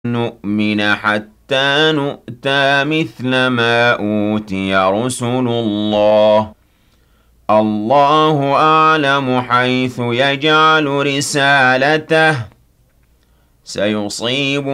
نُؤْمِنَ حَتَّىٰ نُؤْتَىٰ مِثْلَ مَا أُوتِيَ رُسُلُ اللَّهِ ۘ اللَّهُ أَعْلَمُ حَيْثُ يَجْعَلُ رِسَالَتَهُ ۗ سَيُصِيبُ